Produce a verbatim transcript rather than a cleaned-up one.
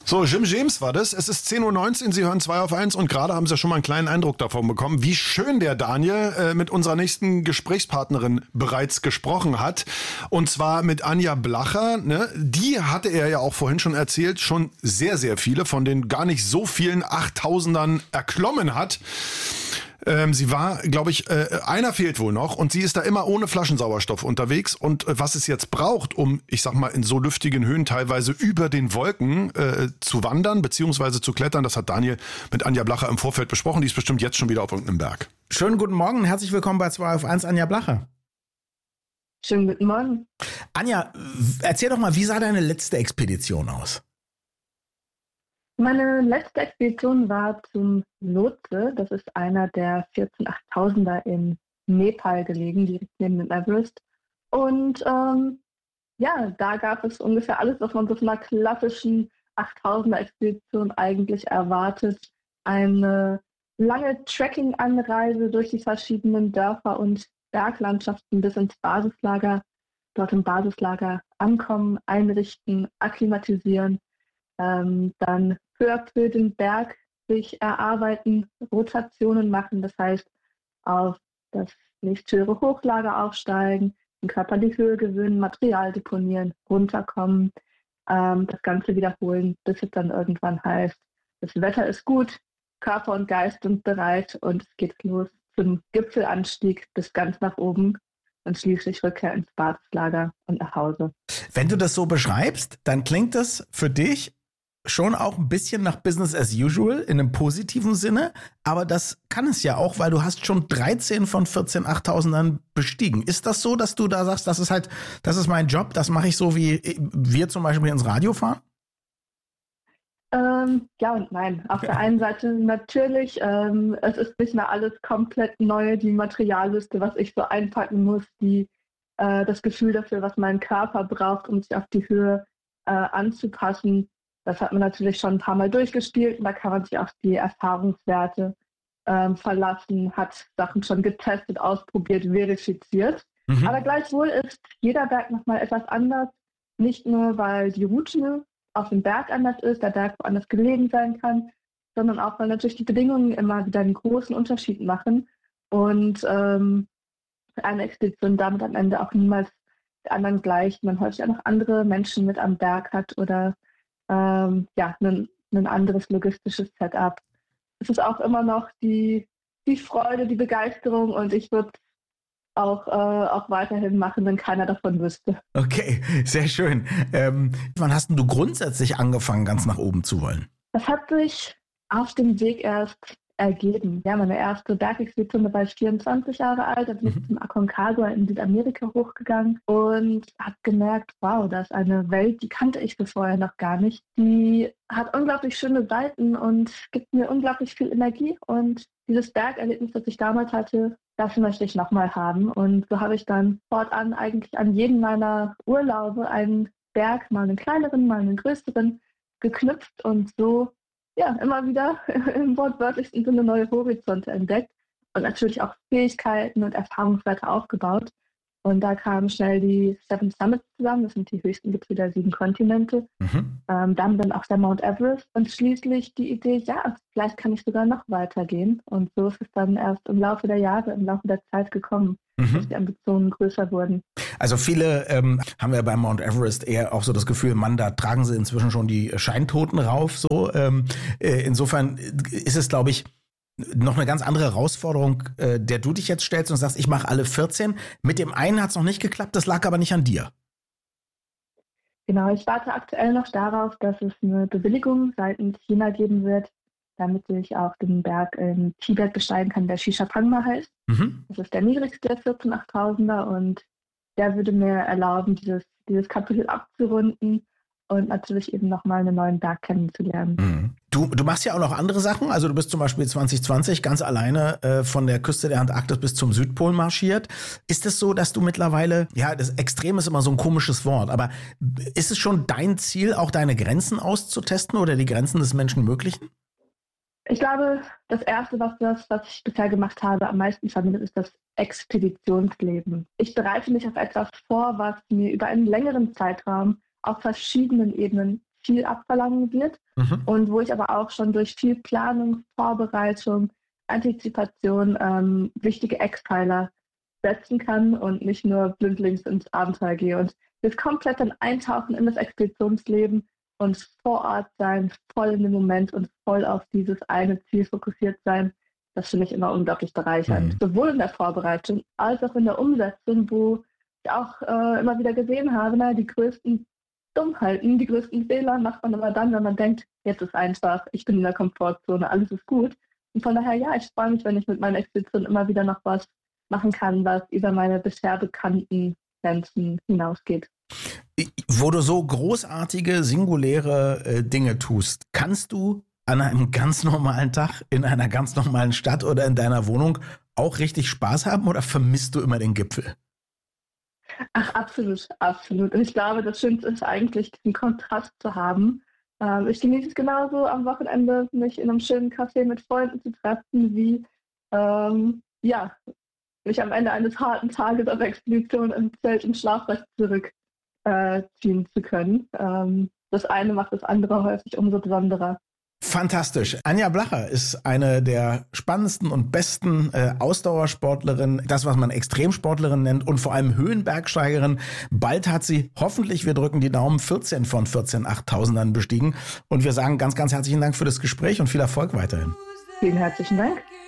So, Jim James war das. Es ist zehn Uhr neunzehn, Sie hören zwei auf eins und gerade haben Sie schon mal einen kleinen Eindruck davon bekommen, wie schön der Daniel äh, mit unserer nächsten Gesprächspartnerin bereits gesprochen hat. Und zwar mit Anja Blacher. Ne? Die hatte er ja auch vorhin schon erzählt, schon sehr, sehr viele von den gar nicht so vielen Achttausendern erklommen hat. Ähm, sie war, glaube ich, äh, einer fehlt wohl noch und sie ist da immer ohne Flaschensauerstoff unterwegs und äh, was es jetzt braucht, um, ich sag mal, in so lüftigen Höhen teilweise über den Wolken äh, zu wandern beziehungsweise zu klettern, das hat Daniel mit Anja Blacher im Vorfeld besprochen, die ist bestimmt jetzt schon wieder auf irgendeinem Berg. Schönen guten Morgen, herzlich willkommen bei zwei auf eins, Anja Blacher. Schönen guten Morgen. Anja, erzähl doch mal, wie sah deine letzte Expedition aus? Meine letzte Expedition war zum Lhotse. Das ist einer der vierzehn Achttausender in Nepal gelegen, direkt neben dem Everest. Und ähm, ja, da gab es ungefähr alles, was man so von einer klassischen Achttausender-Expedition eigentlich erwartet. Eine lange Trekking-Anreise durch die verschiedenen Dörfer und Berglandschaften bis ins Basislager. Dort im Basislager ankommen, einrichten, akklimatisieren. Ähm, dann peu à peu den Berg sich erarbeiten, Rotationen machen, das heißt auf das nächsthöhere Hochlager aufsteigen, den Körper die Höhe gewöhnen, Material deponieren, runterkommen, ähm, das Ganze wiederholen, bis es dann irgendwann heißt, das Wetter ist gut, Körper und Geist sind bereit und es geht los zum Gipfelanstieg bis ganz nach oben und schließlich Rückkehr ins Basislager und nach Hause. Wenn du das so beschreibst, dann klingt das für dich schon auch ein bisschen nach Business as usual in einem positiven Sinne, aber das kann es ja auch, weil du hast schon dreizehn von vierzehn Achttausendern bestiegen. Ist das so, dass du da sagst, das ist halt, das ist mein Job, das mache ich so, wie wir zum Beispiel ins Radio fahren? Ähm, ja und nein. Auf der einen Seite natürlich, ähm, es ist nicht mehr alles komplett neu, die Materialliste, was ich so einpacken muss, die, äh, das Gefühl dafür, was mein Körper braucht, um sich auf die Höhe äh, anzupassen. Das hat man natürlich schon ein paar Mal durchgespielt und da kann man sich auf die Erfahrungswerte ähm, verlassen, hat Sachen schon getestet, ausprobiert, verifiziert. Mhm. Aber gleichwohl ist jeder Berg nochmal etwas anders. Nicht nur, weil die Route auf dem Berg anders ist, der Berg woanders gelegen sein kann, sondern auch, weil natürlich die Bedingungen immer wieder einen großen Unterschied machen und ähm, eine Expedition damit am Ende auch niemals der anderen gleicht. Man häufig auch noch andere Menschen mit am Berg hat oder Ähm, ja, ein, ein anderes logistisches Setup. Es ist auch immer noch die, die Freude, die Begeisterung und ich würde auch, äh, auch weiterhin machen, wenn keiner davon wüsste. Okay, sehr schön. Ähm, wann hast denn du grundsätzlich angefangen, ganz nach oben zu wollen? Das hat sich auf dem Weg erst ergeben. Ja, meine erste Bergexpedition, da war ich vierundzwanzig Jahre alt, da bin ich mhm. zum Aconcagua in Südamerika hochgegangen und habe gemerkt, wow, das ist eine Welt, die kannte ich bis vorher noch gar nicht. Die hat unglaublich schöne Seiten und gibt mir unglaublich viel Energie und dieses Bergerlebnis, das ich damals hatte, das möchte ich nochmal haben. Und so habe ich dann fortan eigentlich an jedem meiner Urlaube einen Berg, mal einen kleineren, mal einen größeren, geknüpft und so ja, immer wieder im wortwörtlichsten Sinne neue Horizonte entdeckt und natürlich auch Fähigkeiten und Erfahrungswerte aufgebaut. Und da kamen schnell die Seven Summits zusammen, das sind die höchsten Gipfel der sieben Kontinente. Mhm. Ähm, dann dann auch der Mount Everest und schließlich die Idee, ja, vielleicht kann ich sogar noch weitergehen. Und so ist es dann erst im Laufe der Jahre, im Laufe der Zeit gekommen, mhm. dass die Ambitionen größer wurden. Also viele ähm, haben ja beim Mount Everest eher auch so das Gefühl, Mann, da tragen sie inzwischen schon die Scheintoten rauf. So, ähm, äh, insofern ist es, glaube ich, noch eine ganz andere Herausforderung, äh, der du dich jetzt stellst und sagst, ich mache alle vierzehn. Mit dem einen hat es noch nicht geklappt, das lag aber nicht an dir. Genau, ich warte aktuell noch darauf, dass es eine Bewilligung seitens China geben wird, damit ich auch den Berg in Tibet besteigen kann, der Shishapangma heißt. Mhm. Das ist der niedrigste vierzehn Achttausender und der würde mir erlauben, dieses, dieses Kapitel abzurunden und natürlich eben nochmal einen neuen Berg kennenzulernen. Mhm. Du, du machst ja auch noch andere Sachen. Also du bist zum Beispiel zwanzig zwanzig ganz alleine äh, von der Küste der Antarktis bis zum Südpol marschiert. Ist es so, dass du mittlerweile, ja, das Extrem ist immer so ein komisches Wort, aber ist es schon dein Ziel, auch deine Grenzen auszutesten oder die Grenzen des Menschenmöglichen? Ich glaube, das Erste, was, das, was ich bisher gemacht habe, am meisten verbindet, ist das Expeditionsleben. Ich bereite mich auf etwas vor, was mir über einen längeren Zeitraum auf verschiedenen Ebenen viel abverlangen wird Mhm. und wo ich aber auch schon durch viel Planung, Vorbereitung, Antizipation ähm, wichtige Eckpfeiler setzen kann und nicht nur blindlings ins Abenteuer gehe. Und das komplett dann eintauchen in das Expeditionsleben und vor Ort sein, voll in dem Moment und voll auf dieses eine Ziel fokussiert sein, das finde ich immer unglaublich bereichernd. Mhm. Sowohl in der Vorbereitung als auch in der Umsetzung, wo ich auch äh, immer wieder gesehen habe, na, die größten Dummheiten, die größten Fehler macht man immer dann, wenn man denkt, jetzt ist einfach, ich bin in der Komfortzone, alles ist gut. Und von daher, ja, ich freue mich, wenn ich mit meiner Expedition immer wieder noch was machen kann, was über meine bisher bekannten Grenzen hinausgeht. Wo du so großartige, singuläre äh, Dinge tust, kannst du an einem ganz normalen Tag in einer ganz normalen Stadt oder in deiner Wohnung auch richtig Spaß haben oder vermisst du immer den Gipfel? Ach, absolut, absolut. Und ich glaube, das Schönste ist eigentlich, diesen Kontrast zu haben. Ähm, ich genieße es genauso am Wochenende, mich in einem schönen Café mit Freunden zu treffen, wie ähm, ja, mich am Ende eines harten Tages auf Expedition im Zelt im Schlafsack zurückziehen äh, zu können. Ähm, das eine macht das andere häufig umso besonderer. Fantastisch. Anja Blacher ist eine der spannendsten und besten äh, Ausdauersportlerinnen, das, was man Extremsportlerin nennt und vor allem Höhenbergsteigerin. Bald hat sie hoffentlich, wir drücken die Daumen, vierzehn von vierzehn achttausendern bestiegen. Und wir sagen ganz, ganz herzlichen Dank für das Gespräch und viel Erfolg weiterhin. Vielen herzlichen Dank.